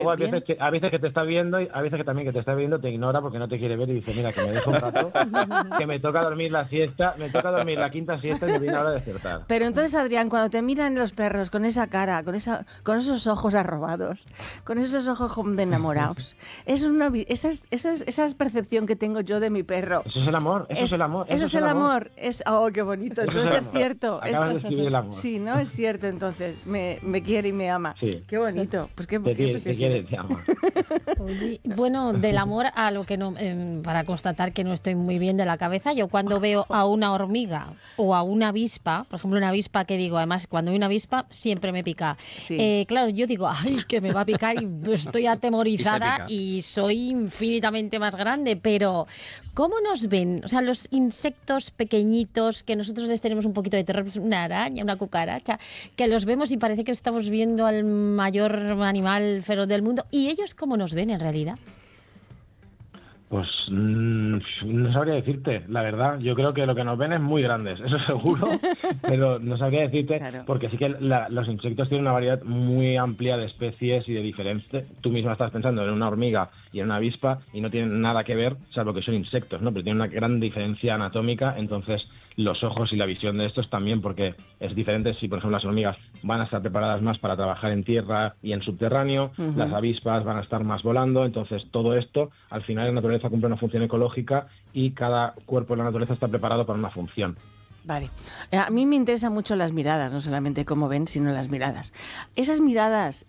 luego bien. a veces que te está viendo, y a veces que también que te está viendo te ignora porque no te quiere ver y dice, mira, que me dejo un rato, que me toca dormir la siesta, me toca dormir la quinta siesta y me viene ahora a despertar. Pero entonces, Adrián, cuando te miran los perros con esa cara, con esos ojos arrobados, con esos ojos como de enamorados, esa es percepción que tengo yo de mi perro. Eso es el amor, eso es el amor. Eso es el amor. Oh, qué bonito. Eso es Entonces el es amor. cierto. Acabas de escribir el amor. Sí, ¿no? Es cierto, entonces. Me quiere y me ama. Sí. Qué bonito. Pues qué Te quiere, te ama. Oye, bueno, del amor a lo que no, para constatar que no estoy muy bien de la cabeza, yo cuando veo a una hormiga o a una avispa, por ejemplo, una avispa que digo, además, cuando hay una avispa siempre me pica. Sí. Claro, yo digo, ay, que me va a picar y estoy atemorizada Y y soy infinitamente más grande, pero ¿cómo nos ven? O sea, los insectos pequeñitos que nosotros les tenemos un poquito de terror, pues una araña, una cucaracha, que los vemos y parece que estamos viendo al mayor animal feroz del mundo. ¿Y ellos cómo nos ven en realidad? Pues no sabría decirte, la verdad. Yo creo que lo que nos ven es muy grandes, eso seguro, pero no sabría decirte, Claro. porque sí que los insectos tienen una variedad muy amplia de especies y de diferencias. Tú misma estás pensando en una hormiga y en una avispa y no tienen nada que ver, salvo que son insectos, ¿no? Pero tienen una gran diferencia anatómica, entonces los ojos y la visión de estos también, porque es diferente si, por ejemplo, las hormigas van a estar preparadas más para trabajar en tierra y en subterráneo, las avispas van a estar más volando, entonces todo esto, al final, en la naturaleza cumple una función ecológica y cada cuerpo en la naturaleza está preparado para una función. Vale. A mí me interesan mucho las miradas, no solamente cómo ven, sino las miradas. Esas miradas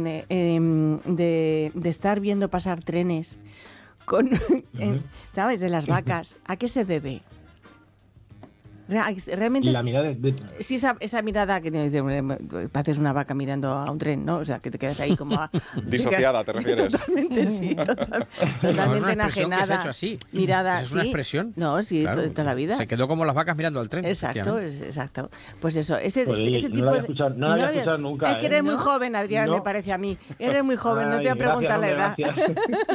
de estar viendo pasar trenes con, ¿sabes? De las vacas, ¿a qué se debe? Realmente Y la mirada sí, esa mirada que dice, pareces una vaca mirando a un tren, ¿no? O sea, que te quedas ahí como Disociada, ¿te refieres? Totalmente, sí, totalmente No, es una expresión que se ha enajenada. hecho así. Mirada, Es una sí. expresión. No, sí, Claro. toda la vida. Se quedó como las vacas mirando al tren. Exacto, efectivamente. exacto. Pues eso, ese Pues, tipo no lo había escuchado, no lo había escuchado nunca. Es que eres muy joven, Adrián, No. me parece a mí. Eres muy joven, no te voy a Ay, preguntar la edad. gracias,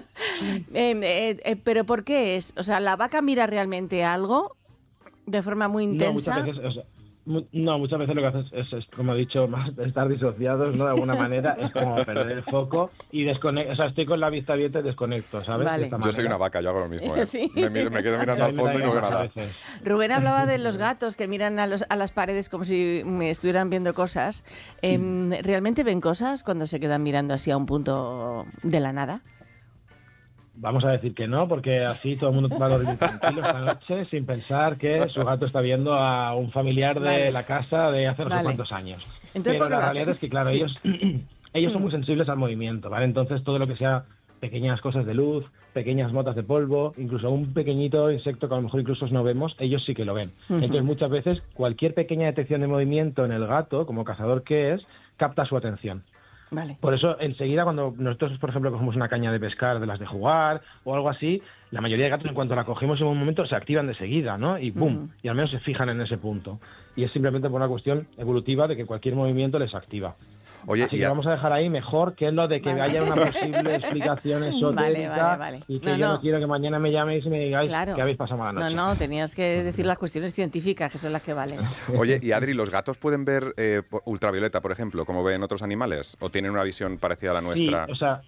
hombre, Pero ¿por qué es? O sea, ¿la vaca mira realmente algo de forma muy intensa? No, muchas veces, o sea, muchas veces lo que haces es, como he dicho, más estar disociados, ¿no? De alguna manera, es como perder el foco y desconecto. O sea, estoy con la vista abierta y desconecto, ¿sabes? Vale. De esta Yo soy manera. una vaca, yo hago lo mismo. ¿eh? Sí. Me quedo mirando al A mí me fondo y no veo pasa a nada. veces. Rubén hablaba de los gatos que miran a las paredes como si me estuvieran viendo cosas. ¿Realmente ven cosas cuando se quedan mirando así a un punto de la nada? Vamos a decir que no, porque así todo el mundo va a dormir tranquilo esta noche sin pensar que su gato está viendo a un familiar de Vale. la casa de hace no sé Vale. cuántos años. Entonces, ¿por Pero qué la lo realidad hacen? es que, claro, Sí. ellos son muy sensibles al movimiento, ¿vale? Entonces todo lo que sea pequeñas cosas de luz, pequeñas motas de polvo, incluso un pequeñito insecto que a lo mejor incluso no vemos, ellos sí que lo ven. Entonces muchas veces cualquier pequeña detección de movimiento en el gato, como cazador que es, capta su atención. Vale. Por eso, enseguida, cuando nosotros, por ejemplo, cogemos una caña de pescar de las de jugar o algo así, la mayoría de gatos, en cuanto la cogemos en un momento, se activan de seguida, ¿no? Y ¡boom! Y al menos se fijan en ese punto. Y es simplemente por una cuestión evolutiva de que cualquier movimiento les activa. Oye, Así y que vamos a dejar ahí mejor que lo de que Vale. haya una posible explicación esotérica vale. y que No, yo no. no quiero que mañana me llaméis y me digáis Claro. que habéis pasado mala noche. No, tenías que decir las cuestiones científicas, que son las que valen. Oye, y Adri, ¿los gatos pueden ver ultravioleta, por ejemplo, como ven otros animales? ¿O tienen una visión parecida a la nuestra? Sí, o sea,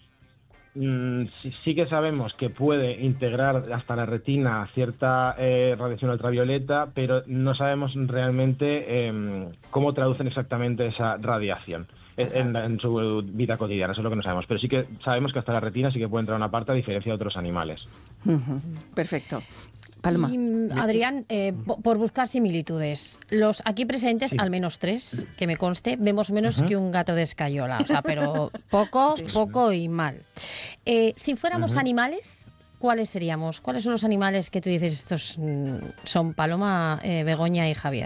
sí que sabemos que puede integrar hasta la retina cierta radiación ultravioleta, pero no sabemos realmente cómo traducen exactamente esa radiación en su vida cotidiana. Eso es lo que no sabemos. Pero sí que sabemos que hasta la retina sí que puede entrar una parte a diferencia de otros animales. Perfecto. Paloma. Y, Adrián, por buscar similitudes, los aquí presentes, Sí. al menos 3, que me conste, vemos menos que un gato de escayola, o sea, pero poco y mal. Si fuéramos animales, ¿cuáles seríamos? ¿Cuáles son los animales que tú dices estos son Paloma, Begoña y Javier?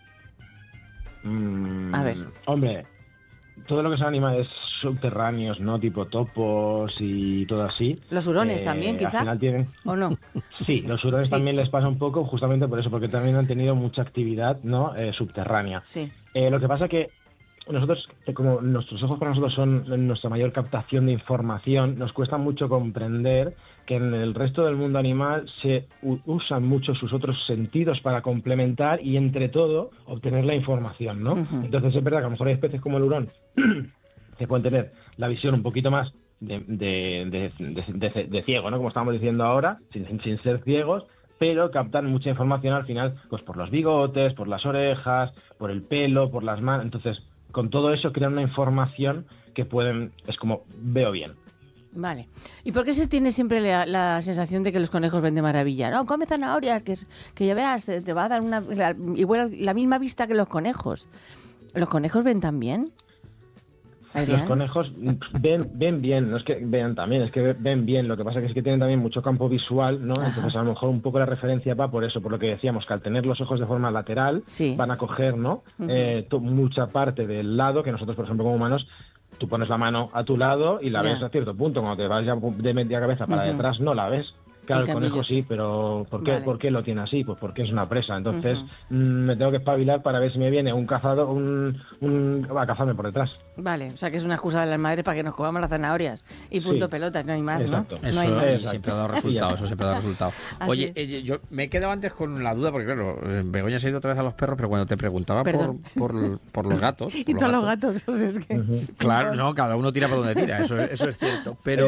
A ver. Hombre, todo lo que son animales subterráneos, ¿no? Tipo topos y todo así. Los hurones también, al quizá. final tienen... ¿O no? Sí, los hurones Sí. también les pasa un poco justamente por eso, porque también han tenido mucha actividad, ¿no? Subterránea. Sí. Lo que pasa que nosotros, como nuestros ojos para nosotros son nuestra mayor captación de información, nos cuesta mucho comprender que en el resto del mundo animal se usan mucho sus otros sentidos para complementar y entre todo obtener la información, ¿no? Entonces es verdad que a lo mejor hay especies como el hurón que pueden tener la visión un poquito más de ciego, ¿no? Como estábamos diciendo ahora, sin ser ciegos, pero captan mucha información al final, pues por los bigotes, por las orejas, por el pelo, por las manos. Entonces, con todo eso crean una información que es como, veo bien. Vale. ¿Y por qué se tiene siempre la sensación de que los conejos ven de maravilla? No, come zanahorias, que ya verás, te va a dar igual la misma vista que los conejos. ¿Los conejos ven también? ¿Adrián? Los conejos ven bien, no es que vean también, es que ven bien. Lo que pasa es que tienen también mucho campo visual, ¿no? Ajá. Entonces a lo mejor un poco la referencia va por eso, por lo que decíamos, que al tener los ojos de forma lateral, sí, van a coger, ¿no? Mucha parte del lado que nosotros, por ejemplo, como humanos, tú pones la mano a tu lado y la ves a cierto punto. Cuando te vas ya de media cabeza para detrás, no la ves. Claro, el conejo sí, pero ¿por qué lo tiene así? Pues porque es una presa. Entonces me tengo que espabilar para ver si me viene un cazador, va a cazarme por detrás. Vale, o sea que es una excusa de las madres para que nos comamos las zanahorias y punto, pelota, no hay más, exacto. ¿no? Eso No hay más. siempre ha dado resultado, eso siempre ha dado resultado. Así Oye, yo me he quedado antes con la duda, porque claro, Begoña se ha ido otra vez a los perros, pero cuando te preguntaba por los gatos... Y todos los gatos, o sea, es que... Claro, no, cada uno tira por donde tira, eso es cierto. Pero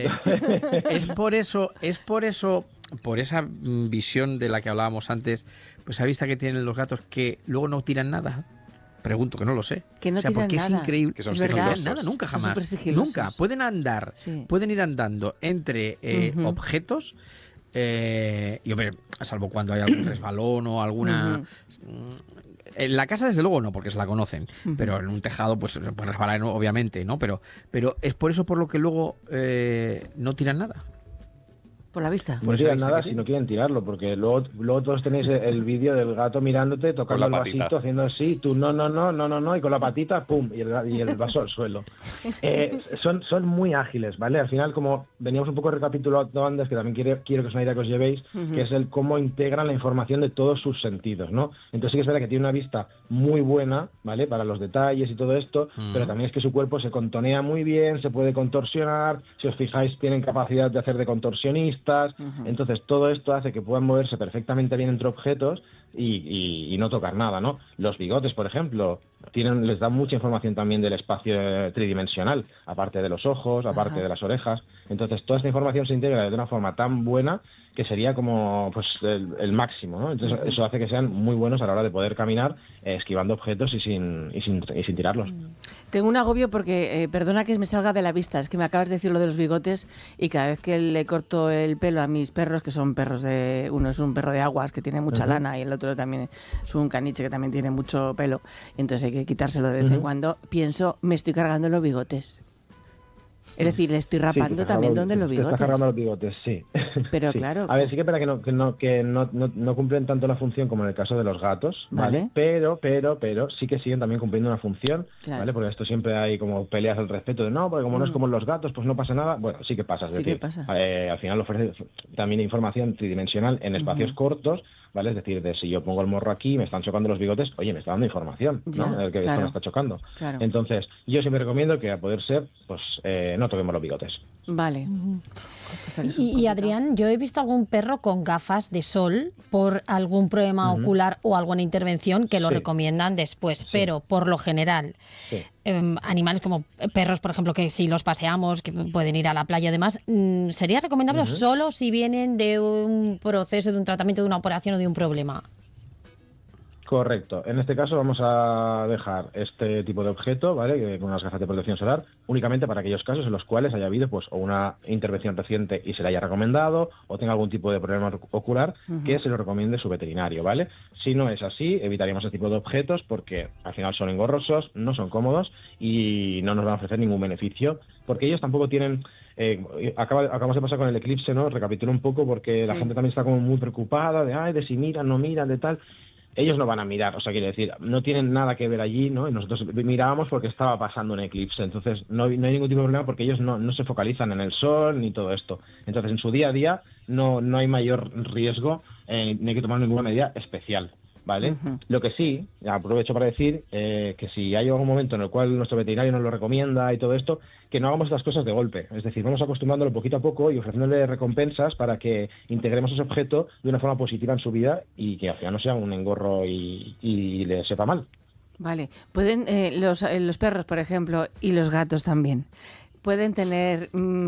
es por eso, por esa visión de la que hablábamos antes, pues esa vista que tienen los gatos que luego no tiran nada. Pregunto, que no lo sé. Que no o sea, tiran porque nada. es increíble. Que son es verdad, sigilosos. nada, nunca Son jamás. supersigilosos. Nunca. Pueden andar, pueden ir andando entre objetos y, hombre, salvo cuando hay algún resbalón o alguna... En la casa, desde luego, no, porque se la conocen. Pero en un tejado, pues resbalar, obviamente, ¿no? Pero es por eso por lo que luego no tiran nada. Por la vista. No tiran nada si no quieren tirarlo, porque luego todos tenéis el vídeo del gato mirándote, tocando el vasito, haciendo así, tú no, y con la patita, pum, y el vaso al suelo. Son muy ágiles, ¿vale? Al final, como veníamos un poco recapitulando antes, que también quiero que es una idea que os llevéis, que es el cómo integran la información de todos sus sentidos, ¿no? Entonces sí que es verdad que tiene una vista muy buena, ¿vale? Para los detalles y todo esto, pero también es que su cuerpo se contonea muy bien, se puede contorsionar, si os fijáis, tienen capacidad de hacer de contorsionista. Entonces todo esto hace que puedan moverse perfectamente bien entre objetos y no tocar nada, ¿no? Los bigotes, por ejemplo, les dan mucha información también del espacio tridimensional, aparte de los ojos, aparte de las orejas. Entonces toda esta información se integra de una forma tan buena que sería como pues el máximo, ¿no? Entonces eso hace que sean muy buenos a la hora de poder caminar esquivando objetos y sin tirarlos. Tengo un agobio porque, perdona que me salga de la vista, es que me acabas de decir lo de los bigotes y cada vez que le corto el pelo a mis perros, que son perros uno es un perro de aguas que tiene mucha lana y el otro también es un caniche que también tiene mucho pelo, entonces hay que quitárselo de vez en cuando, pienso, me estoy cargando los bigotes. Es decir, le estoy rapando también donde los bigotes. Está cargando los bigotes, sí. Pero sí. claro. A ver, sí que es verdad que no cumplen tanto la función como en el caso de los gatos, ¿vale? Pero sí que siguen también cumpliendo una función, ¿vale? Porque esto siempre hay como peleas al respecto de no, porque como no es como los gatos, pues no pasa nada. Bueno, sí que pasa. Es decir, al final ofrece también información tridimensional en espacios cortos, ¿vale? Es decir, si yo pongo el morro aquí y me están chocando los bigotes, oye, me está dando información, ¿no? El que esto me está chocando. Claro. Entonces, yo siempre recomiendo que a poder ser, pues no toquemos los bigotes. Vale. Y Adrián, yo he visto algún perro con gafas de sol por algún problema ocular o alguna intervención que lo recomiendan después, pero por lo general, animales como perros, por ejemplo, que si los paseamos, que pueden ir a la playa además, ¿sería recomendable solo si vienen de un proceso, de un tratamiento, de una operación o de un problema? Correcto. En este caso vamos a dejar este tipo de objeto, ¿vale? Con unas gafas de protección solar, únicamente para aquellos casos en los cuales haya habido pues o una intervención reciente y se le haya recomendado, o tenga algún tipo de problema ocular que se lo recomiende su veterinario, ¿vale? Si no es así, evitaríamos este tipo de objetos porque al final son engorrosos, no son cómodos y no nos van a ofrecer ningún beneficio, porque ellos tampoco tienen... acabamos de pasar con el eclipse, ¿no? Recapitulo un poco porque la gente también está como muy preocupada de si miran, no miran, de tal... Ellos no van a mirar, o sea, quiere decir, no tienen nada que ver allí, ¿no? Y nosotros mirábamos porque estaba pasando un eclipse, entonces no hay ningún tipo de problema porque ellos no se focalizan en el sol ni todo esto. Entonces, en su día a día no hay mayor riesgo ni hay que tomar ninguna medida especial, ¿vale? Lo que sí, aprovecho para decir que si hay algún momento en el cual nuestro veterinario nos lo recomienda y todo esto, que no hagamos estas cosas de golpe. Es decir, vamos acostumbrándolo poquito a poco y ofreciéndole recompensas para que integremos ese objeto de una forma positiva en su vida y que al final no sea un engorro y le sepa mal. Vale. ¿Pueden los perros, por ejemplo, y los gatos también, pueden tener